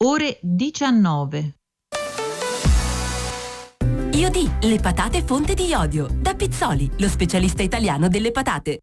ore 19. Iodi, le patate fonte di iodio. Da Pizzoli, lo specialista italiano delle patate.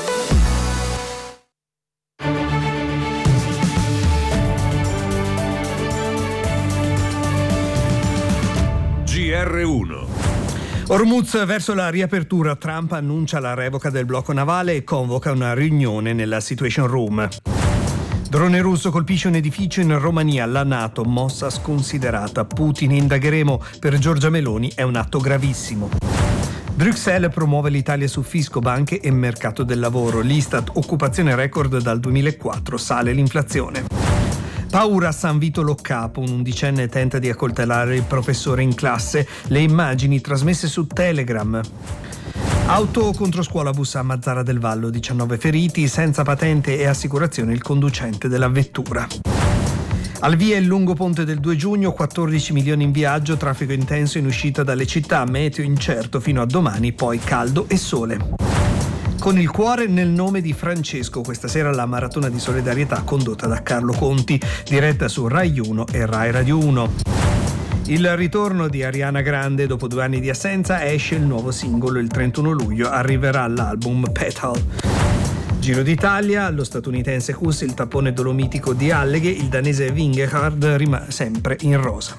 GR1. Hormuz verso la riapertura. Trump annuncia la revoca del blocco navale e convoca una riunione nella Situation Room. Drone russo colpisce un edificio in Romania, la NATO, mossa sconsiderata. Putin, indagheremo, per Giorgia Meloni è un atto gravissimo. Bruxelles promuove l'Italia su fisco, banche e mercato del lavoro. L'Istat, occupazione record dal 2004, sale l'inflazione. Paura a San Vito Lo Capo, un undicenne tenta di accoltellare il professore in classe. Le immagini trasmesse su Telegram. Auto contro scuolabus a Mazara del Vallo, 19 feriti, senza patente e assicurazione il conducente della vettura. Al via il lungo ponte del 2 giugno, 14 milioni in viaggio, traffico intenso in uscita dalle città, meteo incerto fino a domani, poi caldo e sole. Con il cuore nel nome di Francesco, questa sera la maratona di solidarietà condotta da Carlo Conti, diretta su Rai 1 e Rai Radio 1. Il ritorno di Ariana Grande dopo 2 anni di assenza, esce il nuovo singolo il 31 luglio, arriverà l'album Petal. Giro d'Italia, lo statunitense Hus, il tappone dolomitico di Alleghe, il danese Vingegaard rimane sempre in rosa.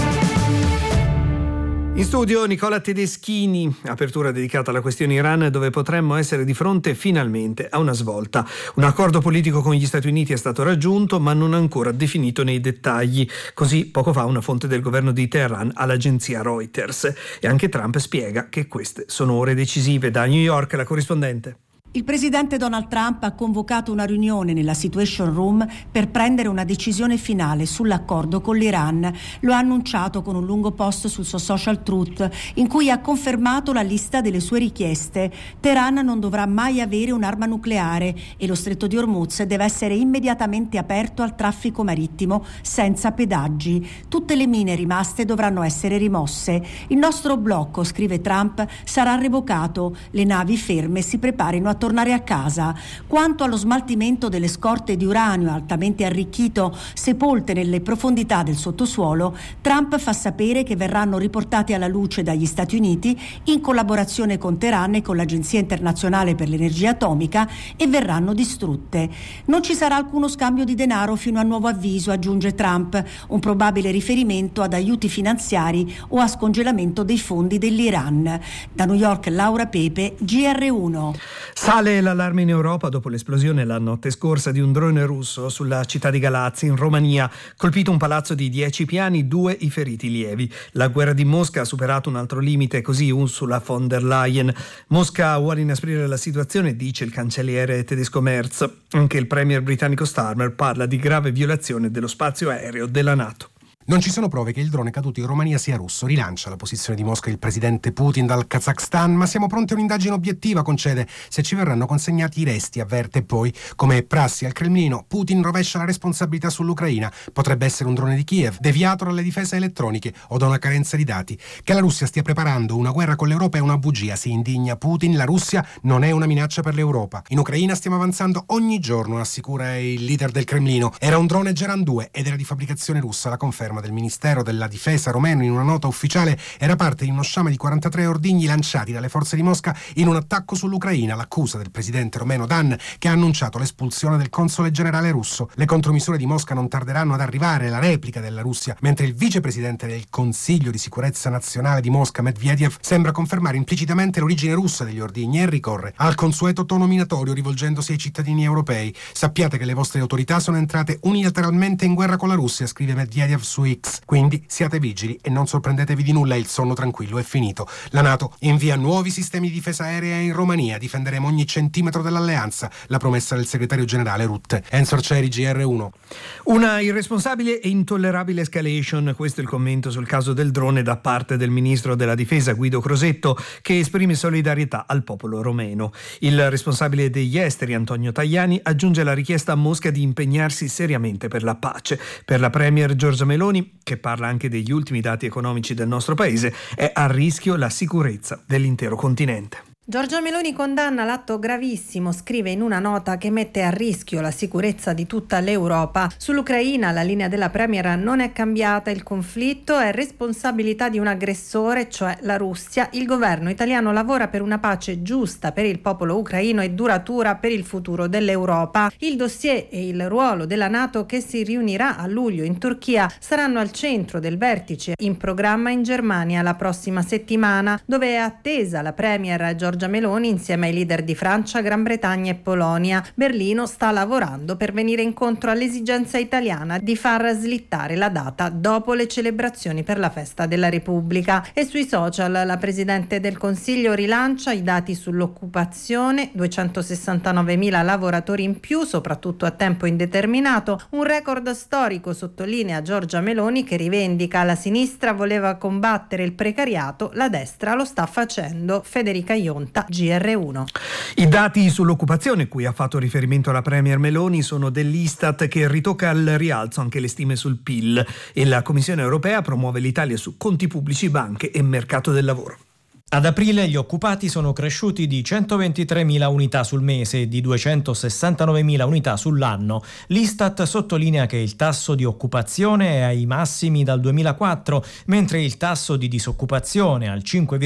In studio Nicola Tedeschini, apertura dedicata alla questione Iran, dove potremmo essere di fronte finalmente a una svolta. Un accordo politico con gli Stati Uniti è stato raggiunto, ma non ancora definito nei dettagli. Così poco fa una fonte del governo di Teheran all'agenzia Reuters. E anche Trump spiega che queste sono ore decisive. Da New York la corrispondente. Il presidente Donald Trump ha convocato una riunione nella Situation Room per prendere una decisione finale sull'accordo con l'Iran. Lo ha annunciato con un lungo post sul suo social Truth, in cui ha confermato la lista delle sue richieste. Teheran non dovrà mai avere un'arma nucleare e lo stretto di Hormuz deve essere immediatamente aperto al traffico marittimo senza pedaggi. Tutte le mine rimaste dovranno essere rimosse. Il nostro blocco, scrive Trump, sarà revocato. Le navi ferme si preparino a tornare a casa. Quanto allo smaltimento delle scorte di uranio altamente arricchito sepolte nelle profondità del sottosuolo, Trump fa sapere che verranno riportati alla luce dagli Stati Uniti in collaborazione con Teheran e con l'Agenzia Internazionale per l'Energia Atomica e verranno distrutte. Non ci sarà alcuno scambio di denaro fino a nuovo avviso, aggiunge Trump, un probabile riferimento ad aiuti finanziari o a scongelamento dei fondi dell'Iran. Da New York Laura Pepe, GR1. Sale l'allarme in Europa dopo l'esplosione la notte scorsa di un drone russo sulla città di Galaz in Romania. Colpito un palazzo di 10 piani, 2 i feriti lievi. La guerra di Mosca ha superato un altro limite, così Ursula von der Leyen. Mosca vuole inasprire la situazione, dice il cancelliere tedesco Merz. Anche il premier britannico Starmer parla di grave violazione dello spazio aereo della NATO. Non ci sono prove che il drone caduto in Romania sia russo. Rilancia la posizione di Mosca il presidente Putin dal Kazakhstan, ma siamo pronti a un'indagine obiettiva, concede, se ci verranno consegnati i resti, avverte. E poi, come è prassi al Cremlino, Putin rovescia la responsabilità sull'Ucraina. Potrebbe essere un drone di Kiev, deviato dalle difese elettroniche o da una carenza di dati. Che la Russia stia preparando una guerra con l'Europa è una bugia, si indigna Putin. La Russia non è una minaccia per l'Europa. In Ucraina stiamo avanzando ogni giorno, assicura il leader del Cremlino. Era un drone Geran 2 ed era di fabbricazione russa, la conferma del Ministero della Difesa romeno in una nota ufficiale. Era parte di uno sciame di 43 ordigni lanciati dalle forze di Mosca in un attacco sull'Ucraina. L'accusa del presidente romeno Dan, che ha annunciato l'espulsione del console generale russo. Le contromisure di Mosca non tarderanno ad arrivare, la replica della Russia, mentre il vicepresidente del Consiglio di sicurezza nazionale di Mosca, Medvedev, sembra confermare implicitamente l'origine russa degli ordigni e ricorre al consueto tono minatorio rivolgendosi ai cittadini europei. Sappiate che le vostre autorità sono entrate unilateralmente in guerra con la Russia, scrive Medvedev su X. Quindi siate vigili e non sorprendetevi di nulla, il sonno tranquillo è finito. La NATO invia nuovi sistemi di difesa aerea in Romania, difenderemo ogni centimetro dell'alleanza, la promessa del segretario generale Rutte. Enzo Arcieri, GR1. Una irresponsabile e intollerabile escalation, questo è il commento sul caso del drone da parte del ministro della difesa Guido Crosetto, che esprime solidarietà al popolo romeno. Il responsabile degli esteri Antonio Tajani aggiunge la richiesta a Mosca di impegnarsi seriamente per la pace. Per la premier Giorgia Meloni, che parla anche degli ultimi dati economici del nostro paese, è a rischio la sicurezza dell'intero continente. Giorgia Meloni condanna l'atto gravissimo, scrive in una nota che mette a rischio la sicurezza di tutta l'Europa. Sull'Ucraina la linea della Premier non è cambiata, il conflitto è responsabilità di un aggressore, cioè la Russia. Il governo italiano lavora per una pace giusta per il popolo ucraino e duratura per il futuro dell'Europa. Il dossier e il ruolo della NATO, che si riunirà a luglio in Turchia, saranno al centro del vertice in programma in Germania la prossima settimana, dove è attesa la Premier Giorgia Meloni insieme ai leader di Francia, Gran Bretagna e Polonia. Berlino sta lavorando per venire incontro all'esigenza italiana di far slittare la data dopo le celebrazioni per la festa della Repubblica. E sui social la Presidente del Consiglio rilancia i dati sull'occupazione, 269.000 lavoratori in più, soprattutto a tempo indeterminato, un record storico, sottolinea Giorgia Meloni, che rivendica la sinistra voleva combattere il precariato, la destra lo sta facendo. Federica Ionta, GR1. I dati sull'occupazione cui ha fatto riferimento la Premier Meloni sono dell'Istat, che ritocca al rialzo anche le stime sul PIL, e la Commissione europea promuove l'Italia su conti pubblici, banche e mercato del lavoro. Ad aprile gli occupati sono cresciuti di 123.000 unità sul mese e di 269.000 unità sull'anno. L'Istat sottolinea che il tasso di occupazione è ai massimi dal 2004, mentre il tasso di disoccupazione al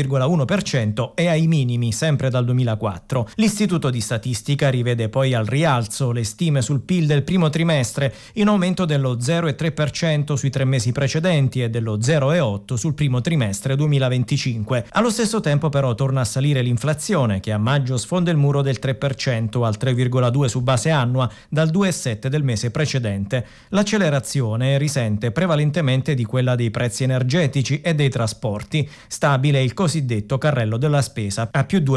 5,1% è ai minimi sempre dal 2004. L'Istituto di Statistica rivede poi al rialzo le stime sul PIL del primo trimestre, in aumento dello 0,3% sui 3 mesi precedenti e dello 0,8% sul primo trimestre 2025. Allo stesso tempo però torna a salire l'inflazione, che a maggio sfonda il muro del 3% al 3,2% su base annua dal 2,7% del mese precedente. L'accelerazione risente prevalentemente di quella dei prezzi energetici e dei trasporti. Stabile il cosiddetto carrello della spesa a più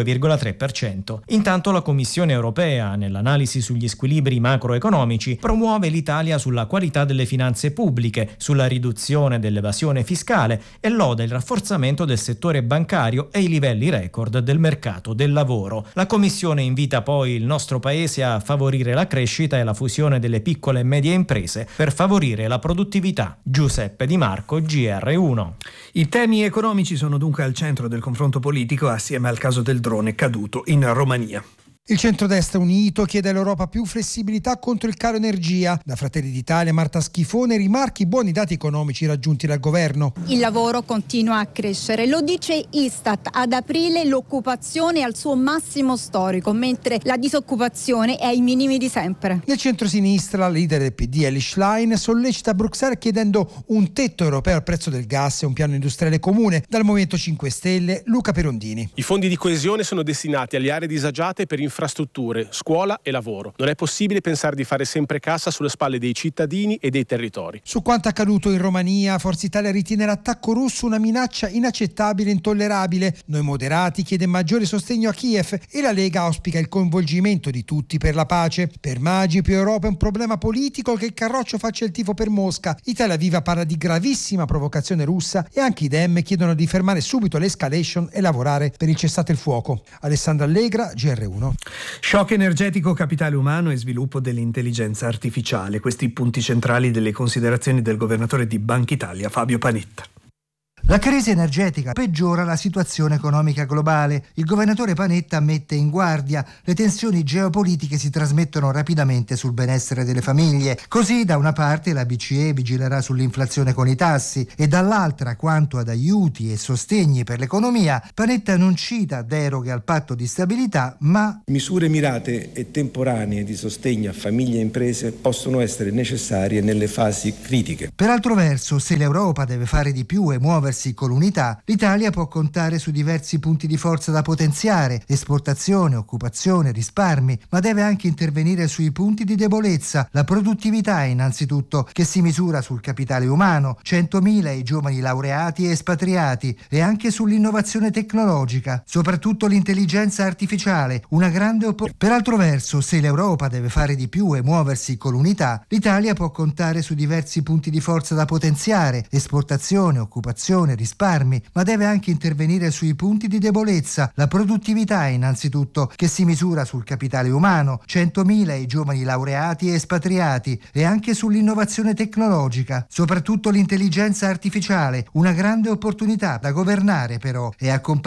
2,3%. Intanto la Commissione europea, nell'analisi sugli squilibri macroeconomici, promuove l'Italia sulla qualità delle finanze pubbliche, sulla riduzione dell'evasione fiscale e loda il rafforzamento del settore bancario e i livelli record del mercato del lavoro. La Commissione invita poi il nostro Paese a favorire la crescita e la fusione delle piccole e medie imprese per favorire la produttività. Giuseppe Di Marco, GR1. I temi economici sono dunque al centro del confronto politico, assieme al caso del drone caduto in Romania. Il centrodestra unito chiede all'Europa più flessibilità contro il caro energia. Da Fratelli d'Italia Marta Schifone rimarca i buoni dati economici raggiunti dal governo. Il lavoro continua a crescere, lo dice Istat. Ad aprile l'occupazione è al suo massimo storico, mentre la disoccupazione è ai minimi di sempre. Nel centrosinistra la leader del PD Elly Schlein sollecita Bruxelles chiedendo un tetto europeo al prezzo del gas e un piano industriale comune. Dal Movimento 5 Stelle Luca Perondini. I fondi di coesione sono destinati alle aree disagiate per infrastrutture, scuola e lavoro. Non è possibile pensare di fare sempre cassa sulle spalle dei cittadini e dei territori. Su quanto accaduto in Romania, Forza Italia ritiene l'attacco russo una minaccia inaccettabile e intollerabile. Noi moderati chiede maggiore sostegno a Kiev e la Lega auspica il coinvolgimento di tutti per la pace. Per Maggi più Europa è un problema politico che il Carroccio faccia il tifo per Mosca. Italia Viva parla di gravissima provocazione russa e anche i Dem chiedono di fermare subito l'escalation e lavorare per il cessate il fuoco. Alessandra Allegra, GR1. Shock energetico, capitale umano e sviluppo dell'intelligenza artificiale. Questi i punti centrali delle considerazioni del governatore di Banca Italia, Fabio Panetta. La crisi energetica peggiora la situazione economica globale. Il governatore Panetta mette in guardia: le tensioni geopolitiche si trasmettono rapidamente sul benessere delle famiglie. Così da una parte la BCE vigilerà sull'inflazione con i tassi e dall'altra, quanto ad aiuti e sostegni per l'economia, Panetta non cita deroghe al patto di stabilità, ma misure mirate e temporanee di sostegno a famiglie e imprese possono essere necessarie nelle fasi critiche. Per altro verso, se l'Europa deve fare di più e muoversi con l'unità, l'Italia può contare su diversi punti di forza da potenziare: esportazione, occupazione, risparmi, ma deve anche intervenire sui punti di debolezza. La produttività innanzitutto, che si misura sul capitale umano, 100.000 i giovani laureati e espatriati, e anche sull'innovazione tecnologica, soprattutto l'intelligenza artificiale, una grande opportunità. Per altro verso, se l'Europa deve fare di più e muoversi con l'unità, l'Italia può contare su diversi punti di forza da potenziare: esportazione, occupazione, risparmi, ma deve anche intervenire sui punti di debolezza. La produttività innanzitutto, che si misura sul capitale umano, 100.000 i giovani laureati e espatriati, e anche sull'innovazione tecnologica, soprattutto l'intelligenza artificiale, una grande opportunità da governare però e accompagnare